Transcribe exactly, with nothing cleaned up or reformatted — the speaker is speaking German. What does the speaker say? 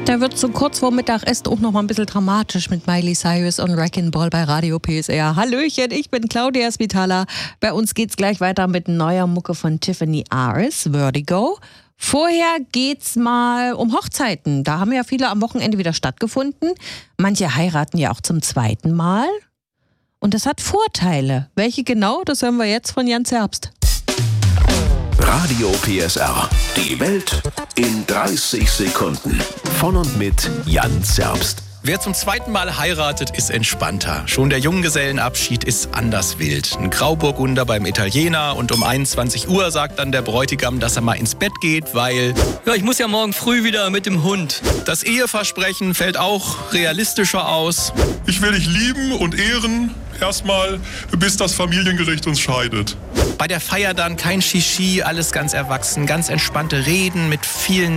Da wird so kurz vor Mittagessen auch noch mal ein bisschen dramatisch mit Miley Cyrus und Wrecking Ball bei Radio P S R. Hallöchen, ich bin Claudia Spitala. Bei uns geht's gleich weiter mit neuer Mucke von Tiffany Aris, Vertigo. Vorher geht's mal um Hochzeiten. Da haben ja viele am Wochenende wieder stattgefunden. Manche heiraten ja auch zum zweiten Mal. Und das hat Vorteile. Welche genau, das hören wir jetzt von Jan Zerbst. Radio P S R. Die Welt in dreißig Sekunden. Von und mit Jan Zerbst. Wer zum zweiten Mal heiratet, ist entspannter. Schon der Junggesellenabschied ist anders wild. Ein Grauburgunder beim Italiener und um einundzwanzig Uhr sagt dann der Bräutigam, dass er mal ins Bett geht, weil... Ja, ich muss ja morgen früh wieder mit dem Hund. Das Eheversprechen fällt auch realistischer aus. Ich will dich lieben und ehren, erstmal, bis das Familiengericht uns scheidet. Bei der Feier dann kein Shishi, alles ganz erwachsen, ganz entspannte Reden mit vielen